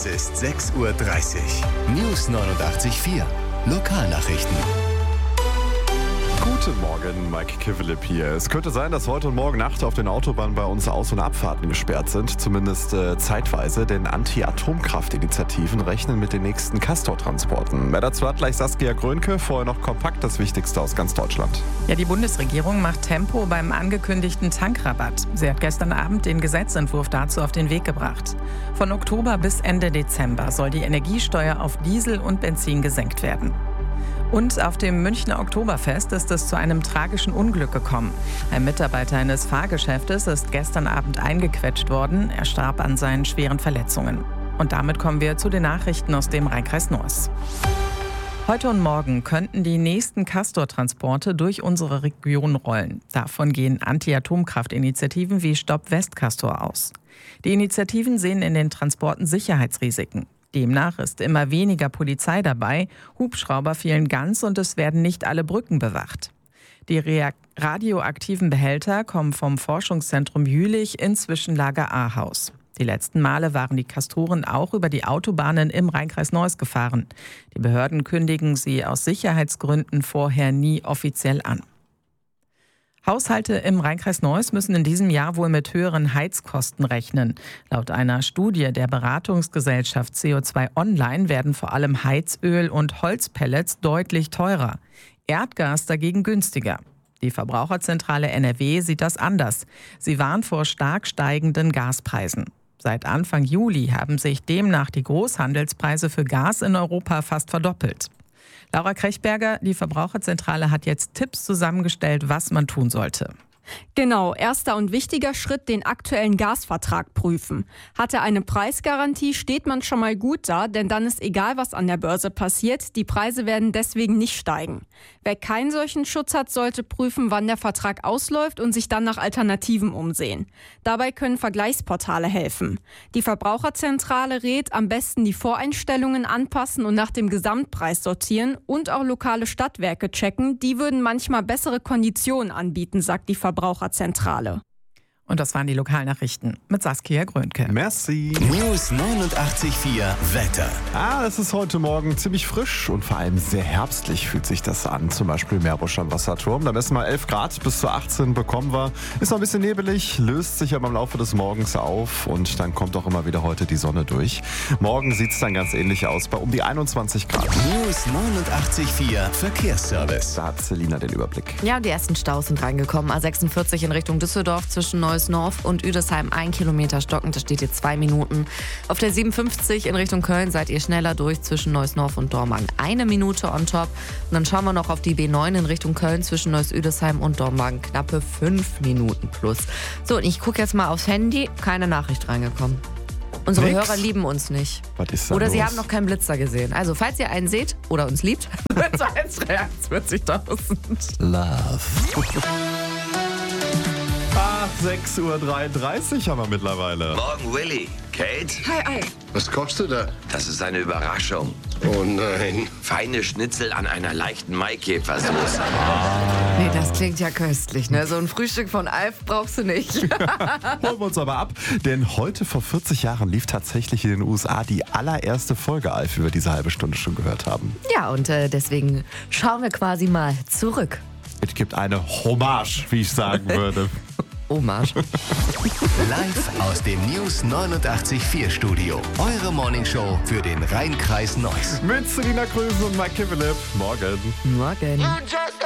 ist 6:30 Uhr. News 89.4. Lokalnachrichten. Guten Morgen, Mike Kivelip hier. Es könnte sein, dass heute und morgen Nacht auf den Autobahnen bei uns Aus- und Abfahrten gesperrt sind, zumindest zeitweise, denn Anti-Atomkraft-Initiativen rechnen mit den nächsten Castor-Transporten. Mehr dazu hat gleich Saskia Grönke, vorher noch kompakt das Wichtigste aus ganz Deutschland. Ja, die Bundesregierung macht Tempo beim angekündigten Tankrabatt. Sie hat gestern Abend den Gesetzentwurf dazu auf den Weg gebracht. Von Oktober bis Ende Dezember soll die Energiesteuer auf Diesel und Benzin gesenkt werden. Und auf dem Münchner Oktoberfest ist es zu einem tragischen Unglück gekommen. Ein Mitarbeiter eines Fahrgeschäftes ist gestern Abend eingequetscht worden. Er starb an seinen schweren Verletzungen. Und damit kommen wir zu den Nachrichten aus dem Rheinkreis Neuss. Heute und morgen könnten die nächsten Castor-Transporte durch unsere Region rollen. Davon gehen Anti-Atomkraft-Initiativen wie Stopp Westcastor aus. Die Initiativen sehen in den Transporten Sicherheitsrisiken. Demnach ist immer weniger Polizei dabei, Hubschrauber fehlen ganz und es werden nicht alle Brücken bewacht. Die radioaktiven Behälter kommen vom Forschungszentrum Jülich ins Zwischenlager Ahaus. Die letzten Male waren die Castoren auch über die Autobahnen im Rheinkreis Neuss gefahren. Die Behörden kündigen sie aus Sicherheitsgründen vorher nie offiziell an. Haushalte im Rheinkreis Neuss müssen in diesem Jahr wohl mit höheren Heizkosten rechnen. Laut einer Studie der Beratungsgesellschaft CO2 Online werden vor allem Heizöl und Holzpellets deutlich teurer. Erdgas dagegen günstiger. Die Verbraucherzentrale NRW sieht das anders. Sie warnt vor stark steigenden Gaspreisen. Seit Anfang Juli haben sich demnach die Großhandelspreise für Gas in Europa fast verdoppelt. Laura Krechberger, die Verbraucherzentrale, hat jetzt Tipps zusammengestellt, was man tun sollte. Genau, erster und wichtiger Schritt, den aktuellen Gasvertrag prüfen. Hat er eine Preisgarantie, steht man schon mal gut da, denn dann ist egal, was an der Börse passiert, die Preise werden deswegen nicht steigen. Wer keinen solchen Schutz hat, sollte prüfen, wann der Vertrag ausläuft und sich dann nach Alternativen umsehen. Dabei können Vergleichsportale helfen. Die Verbraucherzentrale rät, am besten die Voreinstellungen anpassen und nach dem Gesamtpreis sortieren und auch lokale Stadtwerke checken. Die würden manchmal bessere Konditionen anbieten, sagt die Verbraucherzentrale. Und das waren die Lokalnachrichten mit Saskia Grönke. Merci. News 89.4 Wetter. Es ist heute Morgen ziemlich frisch und vor allem sehr herbstlich fühlt sich das an. Zum Beispiel Meerbusch am Wasserturm. Da messen wir 11 Grad, bis zu 18 bekommen wir. Ist noch ein bisschen nebelig, löst sich aber im Laufe des Morgens auf und dann kommt auch immer wieder heute die Sonne durch. Morgen sieht es dann ganz ähnlich aus, bei um die 21 Grad. News 89.4 Verkehrsservice. Da hat Selina den Überblick. Ja, und die ersten Staus sind reingekommen. A46 in Richtung Düsseldorf zwischen Neuss-Norf und Üdesheim 1 Kilometer stockend. Da steht ihr 2 Minuten. Auf der 57 in Richtung Köln seid ihr schneller durch zwischen Neuss-Norf und Dormagen. 1 Minute on top. Und dann schauen wir noch auf die B9 in Richtung Köln zwischen Neuss-Üdesheim und Dormagen. Knappe 5 Minuten plus. So, und ich gucke jetzt mal aufs Handy. Keine Nachricht reingekommen. Unsere Nix? Hörer lieben uns nicht. Was ist da Oder los? sie haben noch keinen Blitzer gesehen. Also, falls ihr einen seht oder uns liebt, 40.000. Love. 6:33 Uhr haben wir mittlerweile. Morgen, Willi. Kate? Hi. Was kochst du da? Das ist eine Überraschung. Oh nein. Feine Schnitzel an einer leichten Maikäfersoße. Nee, das klingt ja köstlich, ne? So ein Frühstück von Alf brauchst du nicht. Holen wir uns aber ab, denn heute vor 40 Jahren lief tatsächlich in den USA die allererste Folge Alf, wie wir diese halbe Stunde schon gehört haben. Ja, und deswegen schauen wir quasi mal zurück. Es gibt eine Hommage, wie ich sagen würde. Hommage. Live aus dem News 89.4 Studio. Eure Morningshow für den Rheinkreis Neuss. Mit Selina Kröse und Mike Kivelip. Morgen. Morgen.